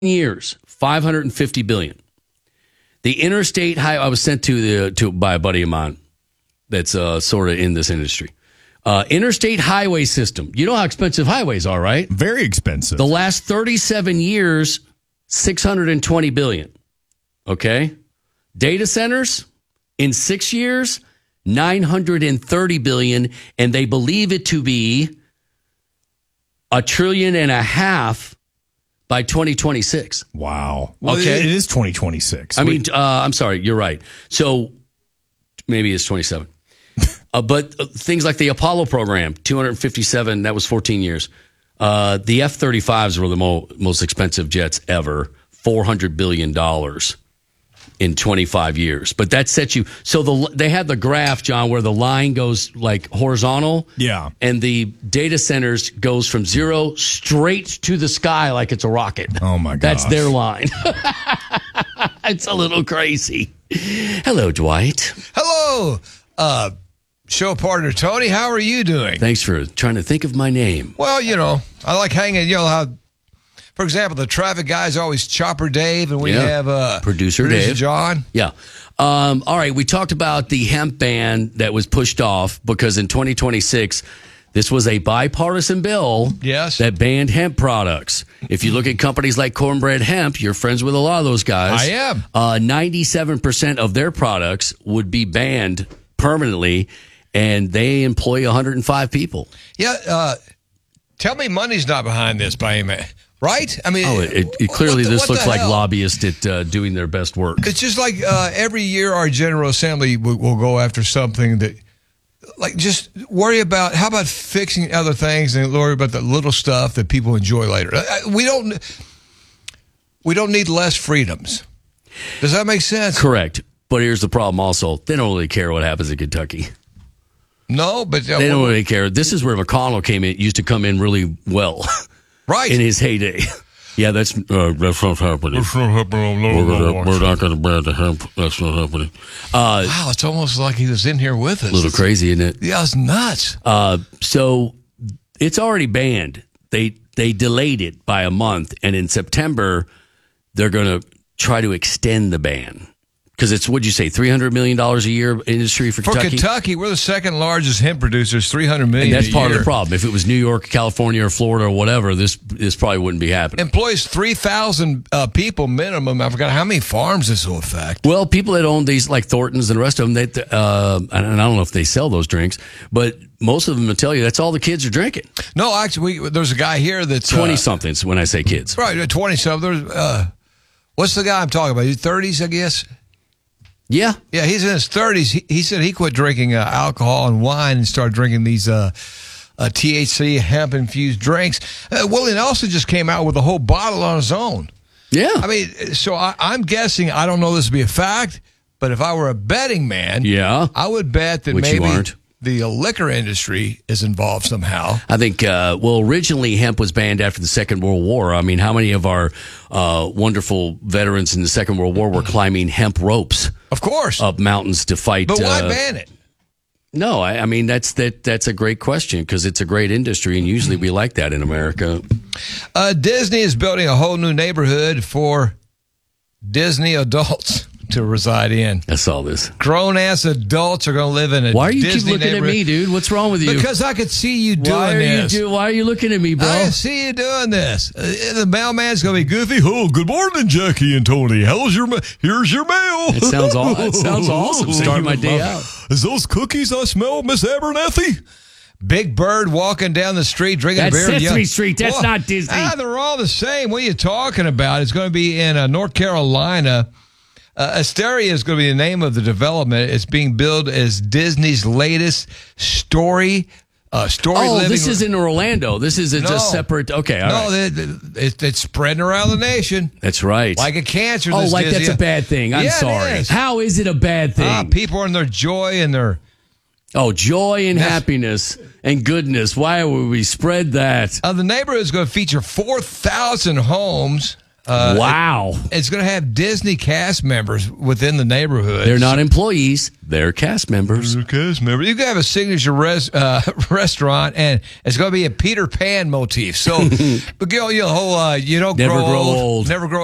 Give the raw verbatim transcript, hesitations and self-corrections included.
years, five hundred fifty billion dollars. The interstate high, I was sent to the to by a buddy of mine that's uh, sort of in this industry. Uh, interstate highway system. You know how expensive highways are, right? Very expensive. The last thirty-seven years, six hundred twenty billion dollars. Okay? Data centers, in six years, nine hundred thirty billion dollars, and they believe it to be a trillion and a half by twenty twenty-six. Wow. Well, Okay. it is twenty twenty-six. I mean, uh, I'm sorry, you're right. So maybe it's twenty-seven. uh, but uh, things like the Apollo program, two hundred fifty-seven, that was fourteen years. Uh, the F thirty-fives were the mo- most expensive jets ever, four hundred billion dollars in twenty-five years. But that sets you, so the they had the graph, John, where the line goes like horizontal. Yeah. And the data centers goes from zero straight to the sky like it's a rocket. Oh, my That's gosh. their line. It's a little crazy. Hello, Dwight. Hello, uh, show partner Tony. How are you doing? Thanks for trying to think of my name. Well, you know, I like hanging, you know, how, for example, the traffic guy is always Chopper Dave, and we Yeah. have uh, Producer Dave. John. Yeah. Um, all right. We talked about the hemp ban that was pushed off because in twenty twenty-six, this was a bipartisan bill Yes. that banned hemp products. If you look at companies like Cornbread Hemp, you're friends with a lot of those guys. I am. Uh, ninety-seven percent of their products would be banned permanently, and they employ one hundred five people. Yeah, uh, tell me money's not behind this by any man, right? I mean, Oh, it, it, it clearly what the- this what looks the like hell? lobbyists at uh, doing their best work. It's just like uh, every year our General Assembly will, will go after something that, like, just worry about, how about fixing other things and worry about the little stuff that people enjoy later. Uh, We don't, we don't need less freedoms. Does that make sense? Correct. But here's the problem also. They don't really care what happens in Kentucky. No, but uh, They don't really care. This is where McConnell came in, used to come in really well right. in his heyday. Yeah, that's uh, that's not happening. That's not happening. No, We're, no, gonna, no, we're not going to ban the hemp. That's not happening. Uh, Wow, it's almost like he was in here with us. a little crazy, isn't it? Yeah, it's nuts. Uh, so it's already banned. They they delayed it by a month, and in September they're going to try to extend the ban because it's, what'd you say, three hundred million dollars a year industry for, For Kentucky. Kentucky, we're the second largest hemp producers, three hundred million And that's a part year. of the problem. If it was New York, California, or Florida, or whatever, this this probably wouldn't be happening. Employs three thousand uh, people minimum. I forgot how many farms this will affect. Well, people that own these, like Thornton's and the rest of them, they, uh, and I don't know if they sell those drinks, but most of them will tell you that's all the kids are drinking. No, actually, we, there's a guy here that's twenty-somethings when I say kids. Uh, right, twenty-something. Uh, what's the guy I'm talking about? He's thirties, I guess? Yeah. Yeah, he's in his thirties. He, he said he quit drinking uh, alcohol and wine and started drinking these uh, uh, T H C hemp-infused drinks. Uh, Willie Nelson just came out with a whole bottle on his own. Yeah. I mean, so I, I'm guessing, I don't know this to be a fact, but if I were a betting man, Yeah. I would bet that Which you maybe aren't. the liquor industry is involved somehow. I think, uh, well, originally hemp was banned after the Second World War. I mean, how many of our uh, wonderful veterans in the Second World War were climbing hemp ropes Of course. up mountains to fight? but why uh, ban it? No, I, I mean, that's that. That's a great question because it's a great industry, and usually we like that in America. Uh, Disney is building a whole new neighborhood for Disney adults to reside in. I saw this. Grown-ass adults are going to live in a Why are you Disney keep looking at neighborhood. me, dude? What's wrong with you? Because I could see you doing why are this. you do, Why are you looking at me, bro? I see you doing this. Uh, the mailman's going to be goofy. Oh, good morning, Jackie and Tony. How's your ma- here's your mail? It sounds aw- it sounds awesome. Start my day out. Is those cookies I smell, Miss Abernathy? Big Bird walking down the street drinking That's a beer. Sesame Yeah. Street. That's Well, not Disney. Ah, they're all the same. What are you talking about? It's going to be in uh, North Carolina. Uh, Asteria is going to be the name of the development. It's being billed as Disney's latest story. Uh, story Oh, living. this is in Orlando. This is a No. just separate. Okay, all no, right. they- they- it, it's spreading around the nation That's right. like a cancer. oh, this like Disney. that's a bad thing. I'm Yeah, it sorry. is. How is it a bad thing? Ah, people are in their joy and their. oh, joy and That's- happiness and goodness. Why would we spread that? Uh, the neighborhood is going to feature four thousand homes. Uh, wow. It's going to have Disney cast members within the neighborhood. They're not employees. They're cast members. Cast members. You can have a signature res, uh, restaurant, and it's going to be a Peter Pan motif. So, but you know, you know, uh, you don't Never grow, grow old, old. Never grow